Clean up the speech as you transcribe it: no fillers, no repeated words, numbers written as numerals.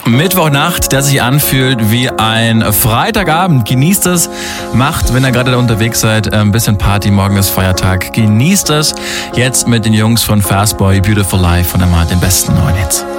Mittwochnacht, der sich anfühlt wie ein Freitagabend. Genießt es, macht, wenn ihr gerade da unterwegs seid, ein bisschen Party. Morgen ist Feiertag. Genießt es jetzt mit den Jungs von Fastboy, Beautiful Life und einmal den besten neuen Hits.